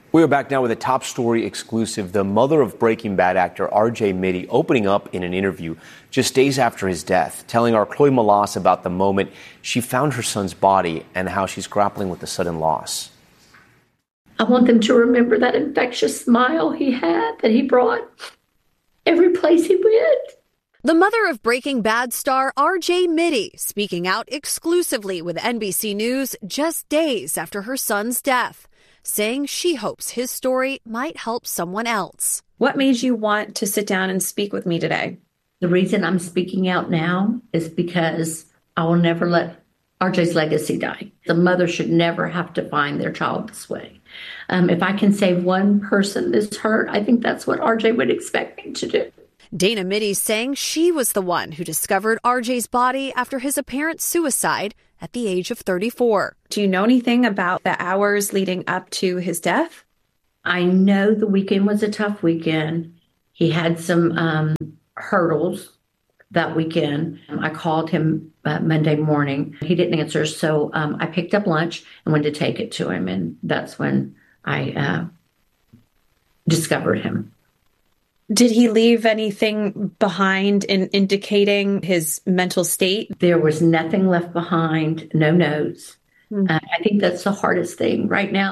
We are back now with a top story exclusive. The mother of Breaking Bad actor R.J. Mitte opening up in an interview just days after his death, telling our Chloe Malas about the moment she found her son's body and how she's grappling with the sudden loss. I want them to remember that infectious smile he had that he brought every place he went. The mother of Breaking Bad star R.J. Mitte speaking out exclusively with NBC News just days after her son's death, saying she hopes his story might help someone else. What made you want to sit down and speak with me today? The reason I'm speaking out now is because I will never let RJ's legacy die. The mother should never have to find their child this way. If I can save one person this hurt, I think that's what RJ would expect me to do. Dana Mitte saying she was the one who discovered RJ's body after his apparent suicide at the age of 34. Do you know anything about the hours leading up to his death? I know the weekend was a tough weekend. He had some hurdles that weekend. I called him Monday morning. He didn't answer, so I picked up lunch and went to take it to him, and that's when I discovered him. Did he leave anything behind in indicating his mental state? There was nothing left behind, no notes. I think that's the hardest thing right now.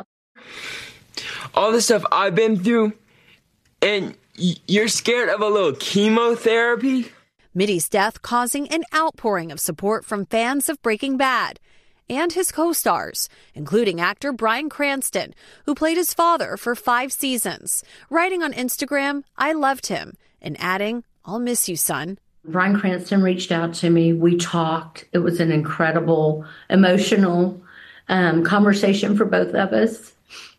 All the stuff I've been through, and you're scared of a little chemotherapy? Mitte's death causing an outpouring of support from fans of Breaking Bad and his co-stars, including actor Bryan Cranston, who played his father for 5 seasons, writing on Instagram, "I loved him," and adding, "I'll miss you, son." Bryan Cranston reached out to me. We talked. It was an incredible, emotional conversation for both of us.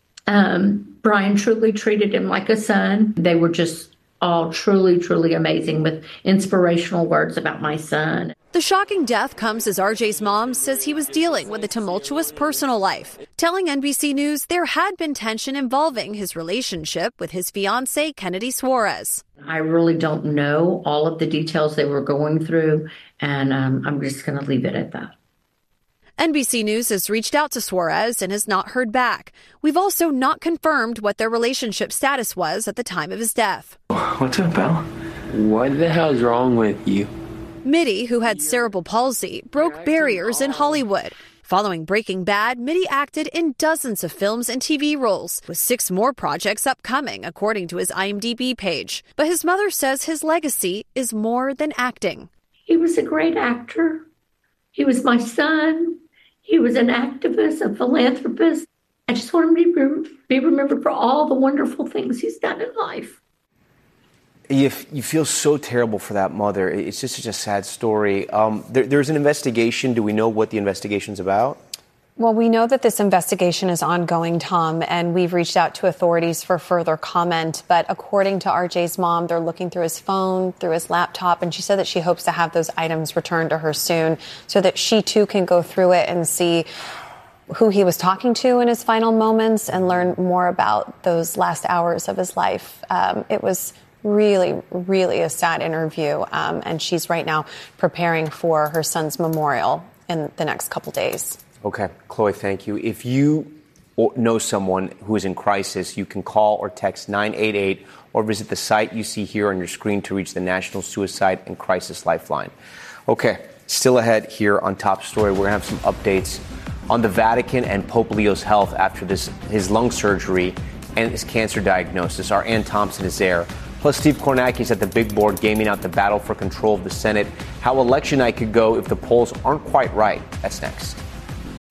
Bryan truly treated him like a son. They were just all truly, truly amazing with inspirational words about my son. The shocking death comes as RJ's mom says he was dealing with a tumultuous personal life, telling NBC News there had been tension involving his relationship with his fiancée, Kennedy Suarez. I really don't know all of the details they were going through, and I'm just going to leave it at that. NBC News has reached out to Suarez and has not heard back. We've also not confirmed what their relationship status was at the time of his death. What's up, Al? What the hell's wrong with you? Mitte, who had cerebral palsy, broke barriers in Hollywood. Following Breaking Bad, Mitte acted in dozens of films and TV roles, with 6 more projects upcoming, according to his IMDb page. But his mother says his legacy is more than acting. He was a great actor. He was my son. He was an activist, a philanthropist. I just want him to be remembered for all the wonderful things he's done in life. You feel so terrible for that mother. It's just such a sad story. There's an investigation. Do we know what the investigation's about? Well, we know that this investigation is ongoing, Tom, and we've reached out to authorities for further comment. But according to RJ's mom, they're looking through his phone, through his laptop, and she said that she hopes to have those items returned to her soon so that she, too, can go through it and see who he was talking to in his final moments and learn more about those last hours of his life. It was really, really a sad interview, and she's right now preparing for her son's memorial in the next couple days. Okay, Chloe, thank you. If you know someone who is in crisis, you can call or text 988 or visit the site you see here on your screen to reach the National Suicide and Crisis Lifeline. Okay, still ahead here on Top Story, we're going to have some updates on the Vatican and Pope Leo's health after his lung surgery and his cancer diagnosis. Our Ann Thompson is there. Plus, Steve Kornacki at the big board gaming out the battle for control of the Senate, how election night could go if the polls aren't quite right. That's next.